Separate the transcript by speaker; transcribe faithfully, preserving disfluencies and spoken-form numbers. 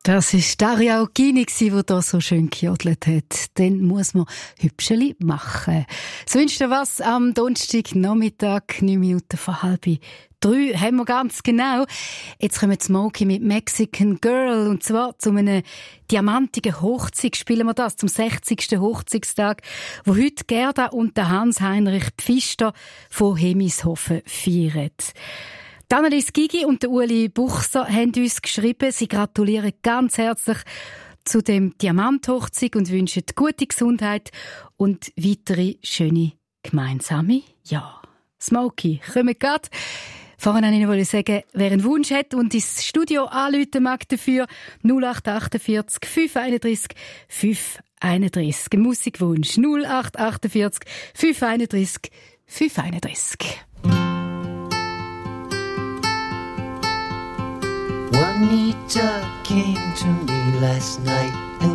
Speaker 1: Das war Daria Oggini, die hier so schön gejodelt hat. Dann muss man Hübscheli machen. So wünscht ihr was am Donnerstag Nachmittag, neun Minuten vor halb drei, haben wir ganz genau. Jetzt kommen wir Smokey mit Mexican Girl. Und zwar zu einem diamantigen Hochzeit spielen wir das, zum sechzigsten Hochzeitstag, wo heute Gerda und der Hans-Heinrich Pfister von Hemishofen feiern. Annelies Gigi und der Uli Buchser haben uns geschrieben, sie gratulieren ganz herzlich zu dem Diamanthochzeit und wünschen gute Gesundheit und weitere schöne gemeinsame Jahre. Smokey, kommen grad. Vorhin wollte ich sagen, wer einen Wunsch hat und ins Studio anrufen mag dafür, null acht achtundvierzig fünf einunddreißig fünf einunddreißig. Ein Musikwunsch null acht achtundvierzig fünf einunddreißig fünf einunddreißig.
Speaker 2: Juanita came to me last night